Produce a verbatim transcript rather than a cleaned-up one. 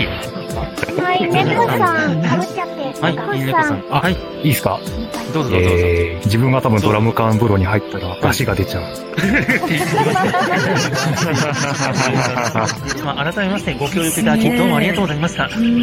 ひ。 はい、猫さん、かぶっちゃって。 はい、猫さん。あ、はい。 いいですか？ どうぞどうぞ。 えー、自分が多分ドラム缶風呂に入ったら足が出ちゃう。 まあ、改めましてご協力いただきどうもありがとうございました。